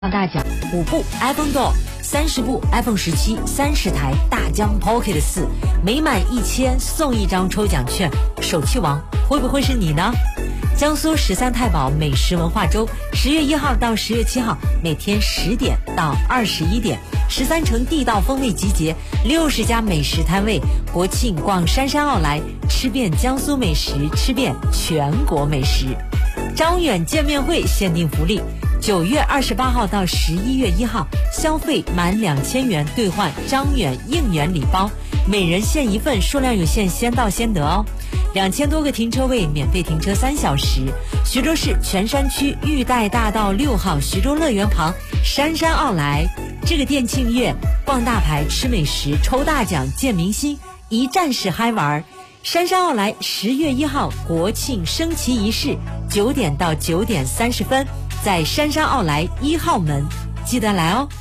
大奖5部 iPhone Door、30部 iPhone 17、30台大疆 Pocket 4，每满1000送1张抽奖券。手气王会不会是你呢？江苏13太保美食文化周10月1号到10月7号，每天10点到21点，13城地道风味集结，60家美食摊位，国庆逛杉杉奥莱，吃遍江苏美食，吃遍全国美食。张远见面会限定福利，9月28号到11月1号，消费满2000元兑换张远应援礼包，每人限1份，数量有限，先到先得哦。2000多个停车位，免费停车3小时。徐州市泉山区玉带大道6号徐州乐园旁杉杉奥莱，这个店庆月，逛大牌，吃美食，抽大奖，见明星，一站式嗨玩。杉杉奥莱10月1号国庆升旗仪式，9点到9点30分，在杉杉奥莱1号门，记得来哦。